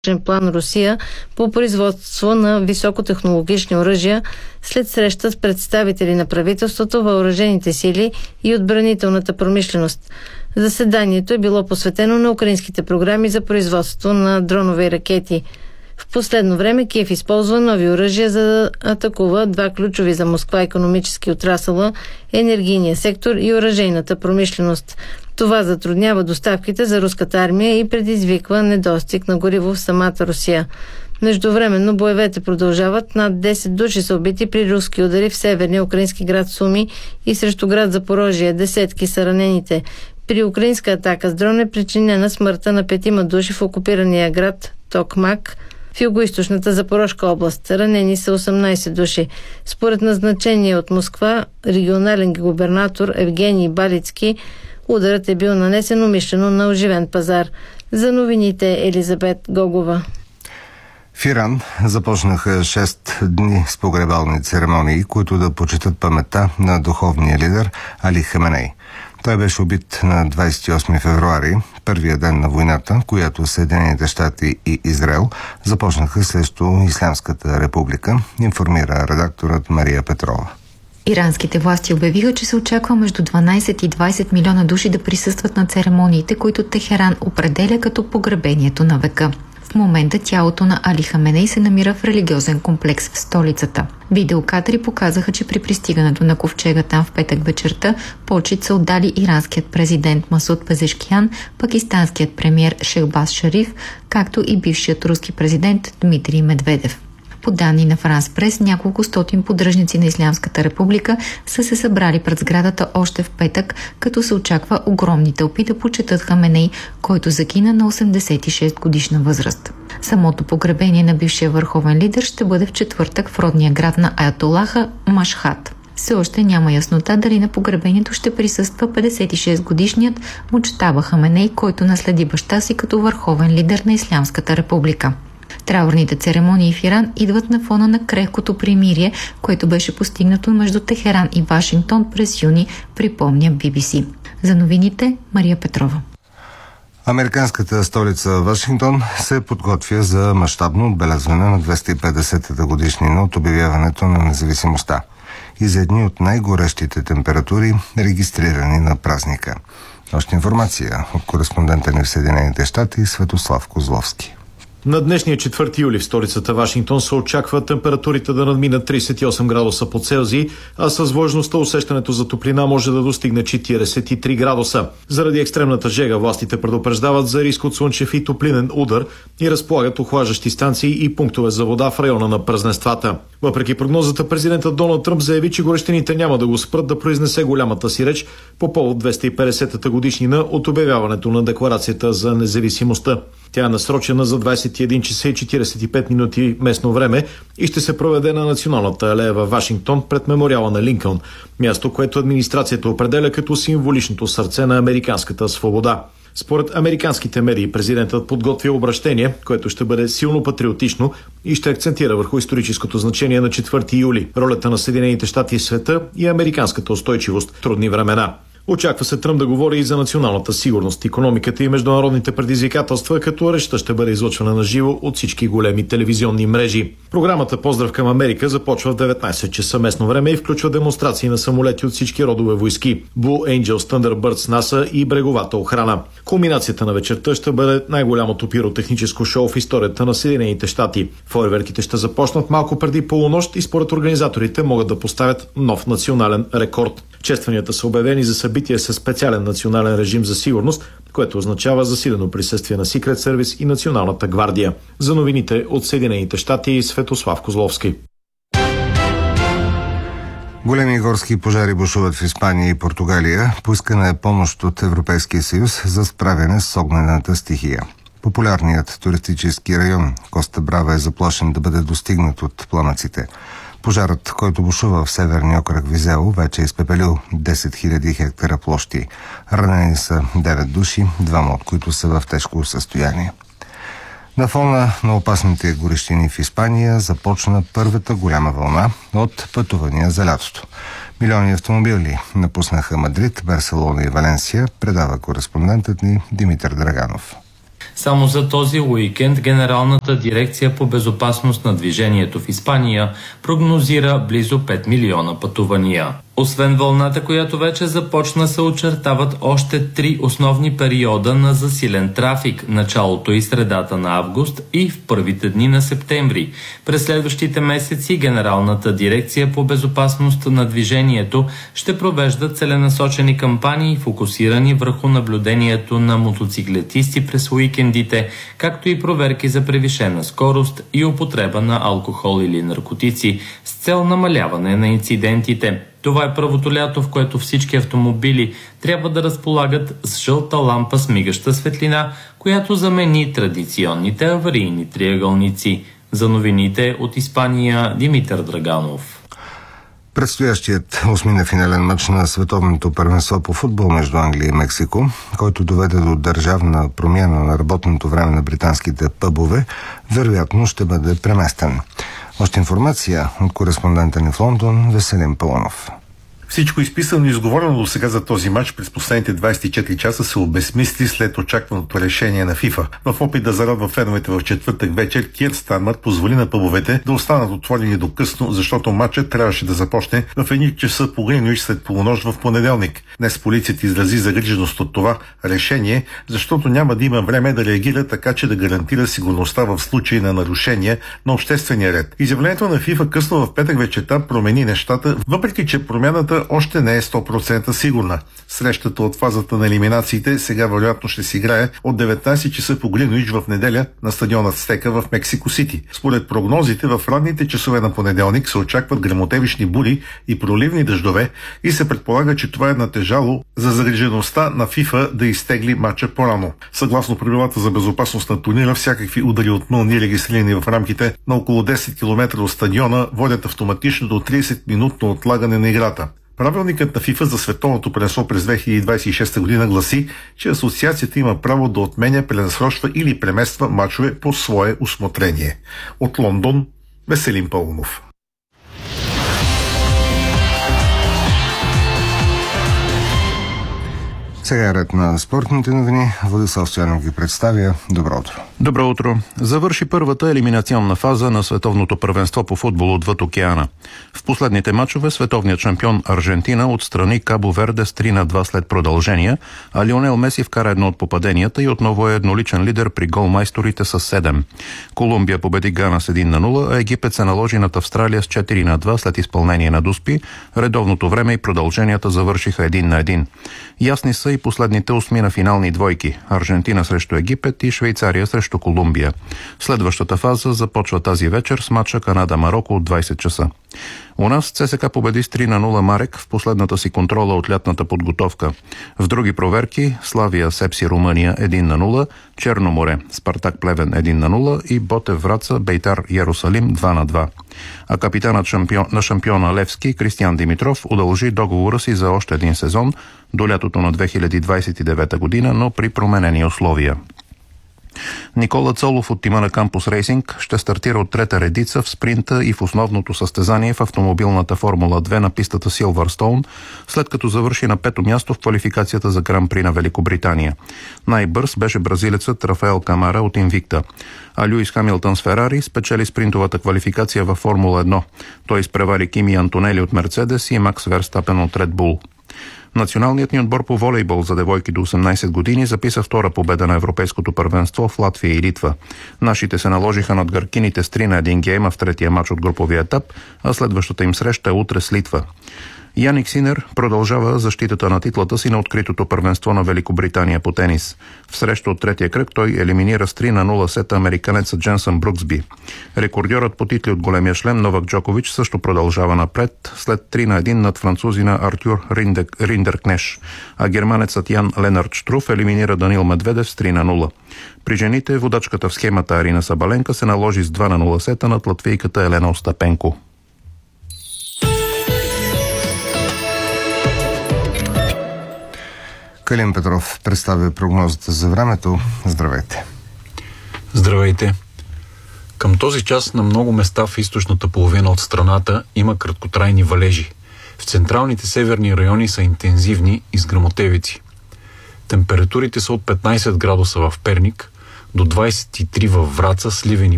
план Русия по производство на високотехнологични оръжия след среща с представители на правителството, въоръжените сили и отбранителната промишленост. Заседанието е било посветено на украинските програми за производство на дронове и ракети. В последно време Киев използва нови оръжия за да атакува два ключови за Москва икономически отрасъла – енергийния сектор и оръжейната промишленост. Това затруднява доставките за руската армия и предизвиква недостиг на гориво в самата Русия. Междувременно боевете продължават. Над 10 души са убити при руски удари в северния украински град Суми и срещу град Запорожие. Десетки са ранените. При украинска атака с дрон е причинена смъртта на 5 души в окупирания град Токмак в югоизточната Запорожка област. Ранени са 18 души. Според назначение от Москва, регионален губернатор Евгений Балицки, ударът е бил нанесен умишлено на оживен пазар. За новините Елизабет Гогова. В Иран започнаха 6 дни с погребални церемонии, които да почитат паметта на духовния лидер Али Хаменей. Той беше убит на 28 февруари, първия ден на войната, която Съединените щати и Израел започнаха срещу Ислямската република, информира редакторът Мария Петрова. Иранските власти обявиха, че се очаква между 12 и 20 милиона души да присъстват на церемониите, които Техеран определя като погребението на века. В момента тялото на Али Хаменей се намира в религиозен комплекс в столицата. Видеокадри показаха, че при пристигането на ковчега там в петък вечерта почит са отдали иранският президент Масуд Пезешкиян, пакистанският премиер Шехбаз Шариф, както и бившият руски президент Дмитрий Медведев. По данни на Франс Прес, няколко стотин поддръжници на Ислямската република са се събрали пред сградата още в петък, като се очаква огромни тълпи да почетат Хаменей, който загина на 86 годишна възраст. Самото погребение на бившия върховен лидер ще бъде в четвъртък в родния град на Аятолаха Машхад. Все още няма яснота дали на погребението ще присъства 56-годишният Муджтаба Хаменей, който наследи баща си като върховен лидер на Ислямската република. Траурните церемонии в Иран идват на фона на крехкото примирие, което беше постигнато между Техеран и Вашингтон през юни, припомня BBC. За новините Мария Петрова. Американската столица Вашингтон се подготвя за мащабно отбелязване на 250-та годишнина от обявяването на независимостта и за едни от най-горещите температури, регистрирани на празника. Още информация от кореспондента ни в Съединените щати Светослав Козловски. На днешния 4 юли в столицата Вашингтон се очаква температурите да надминат 38 градуса по Целзий, а с влажността усещането за топлина може да достигне 43 градуса. Заради екстремната жега властите предупреждават за риск от слънчев и топлинен удар и разполагат охлаждащи станции и пунктове за вода в района на празненствата. Въпреки прогнозата, президентът Доналд Тръмп заяви, че горещините няма да го спрат да произнесе голямата си реч по повод 250-та годишнина от обявяването на Декларацията за независимостта. Тя е насрочена за 21 часа и 45 минути местно време и ще се проведе на Националната алея във Вашингтон пред мемориала на Линкълн, място, което администрацията определя като символичното сърце на американската свобода. Според американските медии, президентът подготвя обращение, което ще бъде силно патриотично и ще акцентира върху историческото значение на 4 юли, ролята на Съединените щати в света и американската устойчивост в трудни времена. Очаква се Тръмп да говори и за националната сигурност, икономиката и международните предизвикателства, като речта ще бъде излъчвана на живо от всички големи телевизионни мрежи. Програмата "Поздрав към Америка" започва в 19 часа местно време и включва демонстрации на самолети от всички родове войски, Blue Angels, Thunderbirds, НАСА и бреговата охрана. Кулминацията на вечерта ще бъде най-голямото пиротехническо шоу в историята на Съединените щати. Фойерверките ще започнат малко преди полунощ и според организаторите могат да поставят нов национален рекорд. Честванията са обявени за събитие със специален национален режим за сигурност, което означава засилено присъствие на Secret Service и Националната гвардия. За новините от Съединените щати Светослав Козловски. Големи горски пожари бушуват в Испания и Португалия. Поискана е помощ от Европейския съюз за справяне с огнената стихия. Популярният туристически район Коста Брава е заплашен да бъде достигнат от пламъците. Пожарът, който бушува в северния окръг Визео, вече е изпепелил 10 000 хектара площи. Ранени са 9 души, 2 от които са в тежко състояние. На фона на опасните горещини в Испания започна първата голяма вълна от пътувания за лятото. Милиони автомобили напуснаха Мадрид, Барселона и Валенсия, предава кореспондентът ни Димитър Драганов. Само за този уикенд Генералната дирекция по безопасност на движението в Испания прогнозира близо 5 милиона пътувания. Освен вълната, която вече започна, се очертават още 3 основни периода на засилен трафик – началото и средата на август и в първите дни на септември. През следващите месеци Генералната дирекция по безопасност на движението ще провежда целенасочени кампании, фокусирани върху наблюдението на мотоциклетисти през уикендите, както и проверки за превишена скорост и употреба на алкохол или наркотици с цел намаляване на инцидентите. Това е първото лято, в което всички автомобили трябва да разполагат с жълта лампа с мигаща светлина, която замени традиционните аварийни триъгълници. За новините от Испания, Димитър Драганов. Предстоящият осмина финален матч на световното първенство по футбол между Англия и Мексико, който доведе до държавна промяна на работното време на британските пъбове, вероятно ще бъде преместен. Още информация от кореспондента ни в Лондон Веселин Пълнов. Всичко изписано и изговорено до сега за този матч през последните 24 часа се обезмисли след очакваното решение на ФИФА. В опит да зарадва феновете в четвъртък вечер, Кир Стармър позволи на пъбовете да останат отворени до късно, защото матчът трябваше да започне в 1 часа по Гринуич след полунощ в понеделник. Днес полицията изрази загриженост от това решение, защото няма да има време да реагира така, че да гарантира сигурността в случай на нарушение на обществения ред. Изявлението на ФИФА късно в петък вечерта промени нещата, въпреки че промяната още не е 100% сигурна. Срещата от фазата на елиминациите сега вероятно ще се играе от 19 часа по Гринуич в неделя на стадиона Стека в Мексико Сити. Според прогнозите, в ранните часове на понеделник се очакват гръмотевични бури и проливни дъждове и се предполага, че това е натежало за загрижеността на ФИФА да изтегли матча по-рано. Съгласно правилата за безопасност на турнира, всякакви удари от мълни, регистрирани в рамките на около 10 км от стадиона, водят автоматично до 30-минутно отлагане на играта. Правилникът на ФИФА за световното първенство през 2026 година гласи, че асоциацията има право да отменя, пренасрочва или премества мачове по свое усмотрение. От Лондон, Веселин Пълнов. Сега е ред на спортните новини. Владислав Стоянов ги представя. Добро утро. Добро утро. Завърши първата елиминационна фаза на световното първенство по футбол отвъд океана. В последните мачове световният шампион Аржентина отстрани Кабо Верде с 3-2 след продължение, а Лионел Меси вкара едно от попаденията и отново е едноличен лидер при голмайсторите с 7. Колумбия победи Гана с 1-0, а Египет се наложи над Австралия с 4-2 след изпълнение на дуспи. Редовното време и продълженията завършиха 1-1. Ясни са и последните осми на финални двойки – Аржентина срещу Египет и Швейцария срещу Колумбия. Следващата фаза започва тази вечер с мача Канада-Марокко от 20 часа. У нас ЦСКА победи с 3-0 Марек в последната си контрола от лятната подготовка. В други проверки Славия Сепси Румъния 1-0, Черноморе Спартак Плевен 1-0 и Ботев Враца Бейтар Йерусалим 2-2. А капитанът на шампиона Левски Кристиян Димитров удължи договора си за още един сезон до лятото на 2029 година, но при променени условия. Никола Цолов от тима на Кампус Рейсинг ще стартира от трета редица в спринта и в основното състезание в автомобилната Формула 2 на пистата Силвърстоун, след като завърши на 5-то място в квалификацията за Гран-при на Великобритания. Най-бърз беше бразилецът Рафаел Камара от Инвикта, а Люис Хамилтън с Ферари спечели спринтовата квалификация във Формула 1. Той изпревари Кими Антонели от Мерцедес и Макс Верстапен от Ред Бул. Националният ни отбор по волейбол за девойки до 18 години записа втора победа на европейското първенство в Латвия и Литва. Нашите се наложиха над гъркините с 3-1 гейма в третия мач от груповия етап, а следващата им среща е утре с Литва. Яник Синер продължава защитата на титлата си на откритото първенство на Великобритания по тенис. В среща от третия кръг той елиминира с 3-0 сета американеца Дженсън Бруксби. Рекордьорът по титли от големия шлем Новак Джокович също продължава напред след 3-1 над французина Артюр Риндеркнеш, а германецът Ян Ленард Штруф елиминира Данил Медведев с 3-0. При жените водачката в схемата Арина Сабаленка се наложи с 2-0 сета над латвийката Елена Остапенко. Калин Петров представя прогнозата за времето. Здравейте! Здравейте! Към този час на много места в източната половина от страната има краткотрайни валежи. В централните северни райони са интензивни и с гръмотевици. Температурите са от 15 градуса в Перник до 23 във Враца, Сливен и